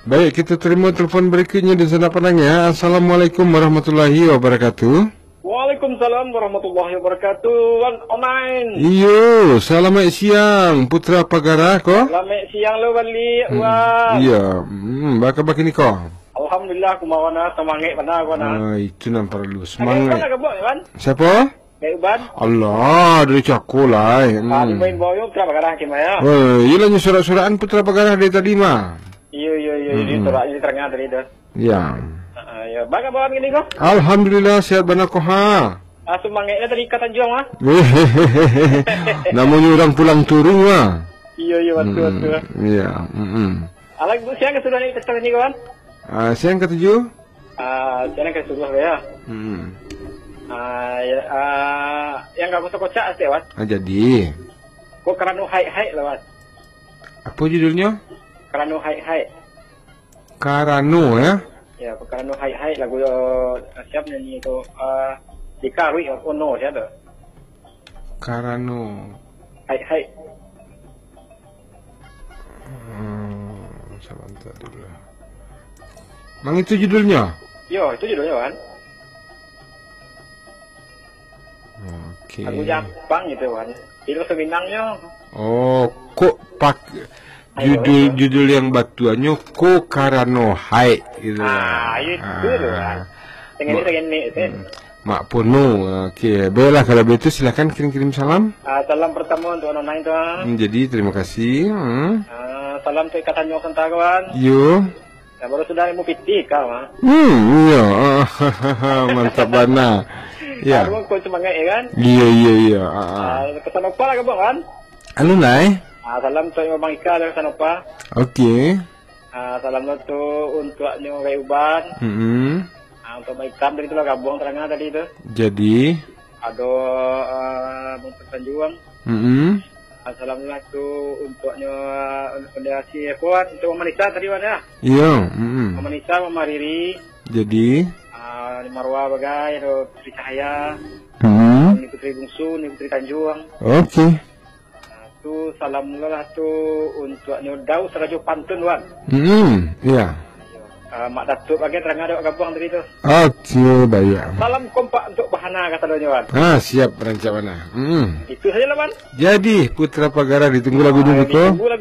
Baik, kita terima telefon berikutnya di sana Padang ya. Assalamualaikum warahmatullahi wabarakatuh. Waalaikumsalam warahmatullahi wabarakatuh. Wan online. Iyo, selamat siang Putra Pagara ko. Selamat siang lo Wali. Wah. Iya, baka ni ko. Alhamdulillah kumawana semangat mana kuana. Itu nam perlu Semangat. semangat. Mana kan? Siapa? Kayak Uban. Allah, dari cakul lah. Kali main boyo Putra Pagara kimaya. Oh, ilah surat-suratan Putra Pagara dari tadi mah. Iya, ini suratnya terangnya dari itu. Ya. Ya, baga bawan gini kok. Alhamdulillah sehat bana ko ha. Semangatnya tadi kata juang mah. Namanya orang pulang turun mah. Iya, betul. Iya, Alag bu siang sudah ni testar ni kawan. Siang ketujuh. Siang ke sudah ya. Yang enggak masuk kocak setiap. Jadi. Kok karena hai lewat. Apa judulnya? Karano hai. Karano ya. Ya, Karano hai lagu siapa nyanyi itu Dikarui Ono siapa? Karano. Hai. Sebentar dulu. Mang itu judulnya? Yo, itu judulnya kan. Oke. Lagu Jepang gitu kan. Itu seminangnya. Oh, kok pak judul yang batuannya Ko Karano Hai gitu. Itu kan. Dengan ini itu. Mak Pono. Oke, baiklah kalau begitu silakan kirim salam. Salam pertama untuk online tuan. Jadi terima kasih. Salam untuk ikatan nyok sentak kawan. Yo. Ya baru sudah mau piti kau mah. Iya. Mantap bana. Ya. Baru kau semangat ya kan? Iya. Kesan apa lah kau kan? Halo Nai. Salam untuk Bang Ika dari Sanopa. Oke. Salam untuk Nyong Uban. Untuk Bang Ika dari itu lah gabung terangnya tadi itu. Jadi. Ada Bang Pertanjuang. Assalamualaikum untuk fondasi kuat untuk Mama Nisa tadi ada. Iya. Mama Nisa, Mama Riri. Jadi. Marwah Bagai, ada Putri Cahaya. Ini Putri Bungsu, ini Putri Tanjuang. Oke. Tu salam lah tu untuk Daus Rajo Pantun wan. Iya. Mak Datuk bagian terang ada gabung tadi tu. Oke, baik. Salam kompak untuk bahana kata dia wan. Siap rencana. Itu saja lah wan. Jadi Putra Pagara ditunggu lagu dulu ko.